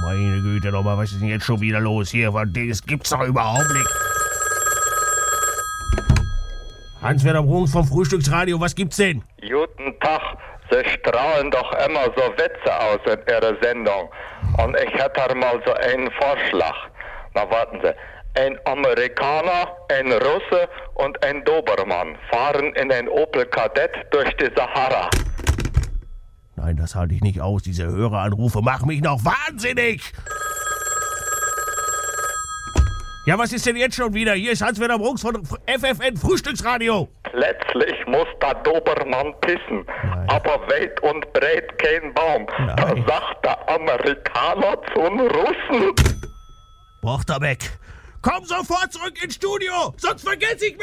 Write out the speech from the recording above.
Meine Güte nochmal, was ist denn jetzt schon wieder los hier? Das gibt's doch überhaupt nicht. Hans-Werner Bruns vom Frühstücksradio, was gibt's denn? Guten Tag, Sie strahlen doch immer so Witze aus in Ihrer Sendung. Und ich hätte mal so einen Vorschlag. Na warten Sie. Ein Amerikaner, ein Russe und ein Dobermann fahren in ein Opel Kadett durch die Sahara. Nein, das halte ich nicht aus. Diese Höreranrufe machen mich noch wahnsinnig. Ja, was ist denn jetzt schon wieder? Hier ist Hans-Werner Bruns von FFN Frühstücksradio. Plötzlich muss der Dobermann pissen, aber weit und breit kein Baum. Nein. Da sagt der Amerikaner zum Russen. Brochterbeck, komm sofort zurück ins Studio, sonst vergesse ich mich.